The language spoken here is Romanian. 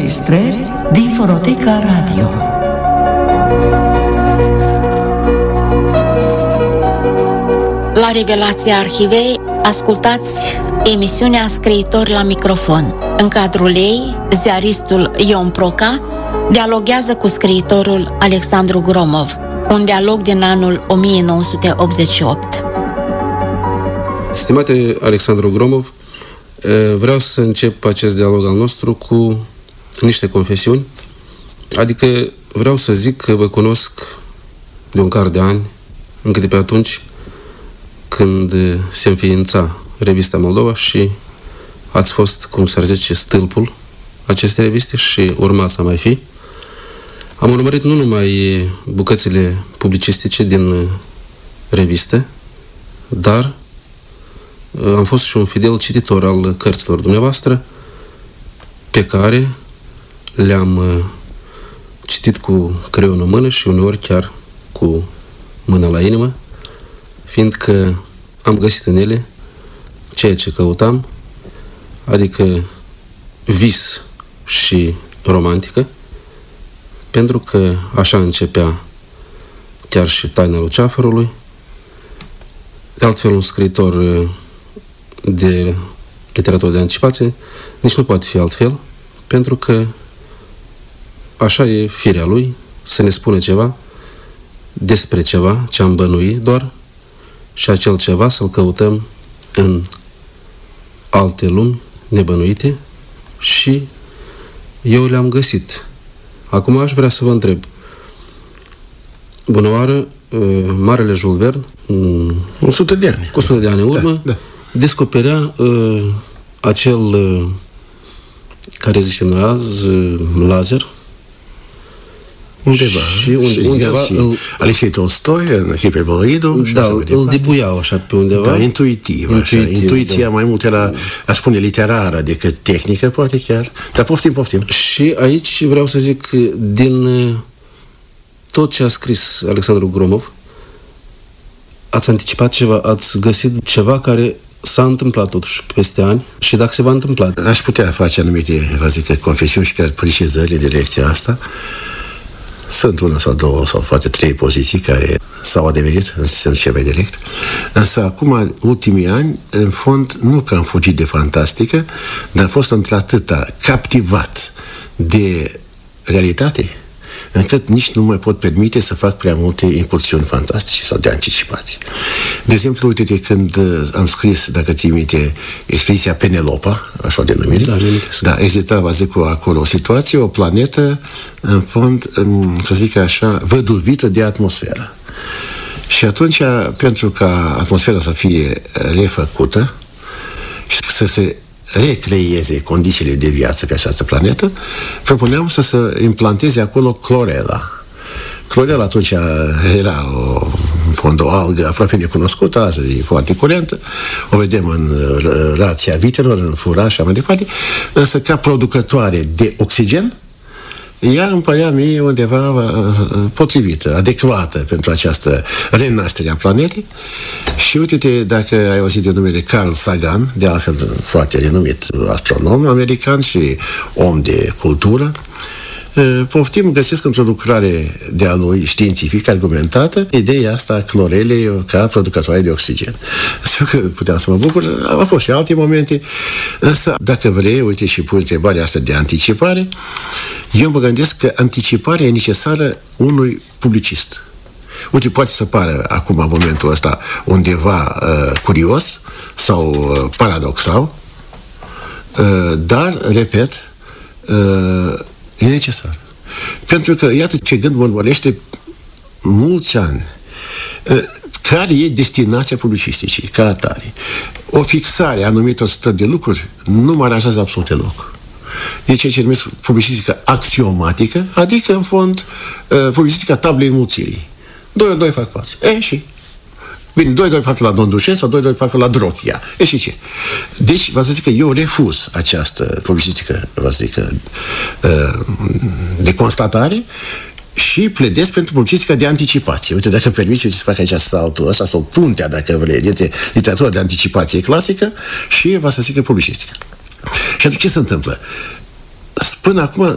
înregistrări din Fonoteca Radio. La Revelația Arhivei ascultați emisiunea Scriitori la microfon. În cadrul ei, ziaristul Ion Proca dialoghează cu scriitorul Alexandru Gromov, un dialog din anul 1988. Stimate Alexandru Gromov, vreau să încep acest dialog al nostru cu niște confesiuni, adică vreau să zic că vă cunosc de un car de ani, încă de pe atunci când se înființa Revista Moldova și ați fost, cum s-ar zice, stâlpul acestei reviste și urmați să mai fi. Am urmărit nu numai bucățile publicistice din reviste, dar am fost și un fidel cititor al cărților dumneavoastră, pe care le-am citit cu creion în mână și uneori chiar cu mâna la inimă, fiindcă am găsit în ele ceea ce căutam, adică vis și romantică, pentru că așa începea chiar și Taina Luceafărului. De altfel, un scriitor de literatură de anticipație nici nu poate fi altfel, pentru că așa e firea lui, să ne spună ceva despre ceva ce am bănuit doar, și acel ceva să-l căutăm în alte lumi nebănuite, și eu le-am găsit. Acum aș vrea să vă întreb, bună oară, Marele Jules Verne, 100 de ani. Cu 100 de ani în urmă, descoperea acel, care zicem noi azi, laser. Undeva. Alexei Tolstoi, în Hiperboloidul. Da, îl dibuiau așa pe undeva. Da, intuitiv. Intuiția da. Mai mult era, aș spune, literară decât tehnică, poate chiar. Dar poftim. Și aici vreau să zic, din tot ce a scris Alexandru Gromov, ați anticipat ceva, ați găsit ceva care s-a întâmplat totuși peste ani și dacă se va întâmpla. Aș putea face anumite, vă zic, confesiuni și chiar precizări în direcția asta. Sunt una sau două sau poate trei poziții care s-au adeverit în sensul cel mai direct. Însă acum, ultimii ani, în fond, nu că am fugit de fantastică, dar am fost într-atâta captivat de realitate, încât nici nu mai pot permite să fac prea multe incursiuni fantastice sau de anticipații. De exemplu, uite-te, când am scris, dacă ții minte, expediția Penelopa, așa de numire, exista, vă zic, acolo o situație, o planetă, în fond, să zic așa, văduvită de atmosferă. Și atunci, pentru ca atmosfera să fie refăcută și să se recreeze condițiile de viață pe această planetă, propuneam să se implanteze acolo clorela. Clorela atunci era în fond o algă aproape necunoscută, azi e foarte curentă, o vedem în rația vitelor, în furaș și mai departe, însă ca producătoare de oxigen, ea îmi părea mie undeva potrivită, adecvată pentru această renaștere a planetei. Și uite-te, dacă ai auzit de numele Carl Sagan, de altfel foarte renumit astronom american și om de cultură, poftim, găsesc într-o lucrare de-a lui științifică, argumentată, ideea asta a clorelei ca producătoare de oxigen. Știu că puteam să mă bucur, au fost și alte momente, însă, dacă vrei, uite și pui întrebarea asta de anticipare, eu mă gândesc că anticiparea e necesară unui publicist. Uite, poate să pară acum, în momentul ăsta, undeva curios sau paradoxal, dar, repet, e necesar. Pentru că, iată ce gând vorbește mulți ani. Care e destinația publicisticii, ca atare? O fixare a anumitor stări de lucruri nu mă aranjează absolut deloc. E ceea ce numesc publicistică axiomatică, adică, în fond, publicistica tablei înmulțirii. 2 ori 2 fac 4. Și? Bine, 2 ori fac la Don Dușen sau 2 ori fac la Drochia. Și ce? Deci, vă să zic că eu refuz această publicistică, vă zic, de constatare și pledez pentru publicistica de anticipație. Uite, dacă îmi permiți, să fac aici saltul ăsta, sau puntea, dacă vrei, dintre literatura de anticipație clasică și, vă să zic, publicistică. Și atunci ce se întâmplă? Până acum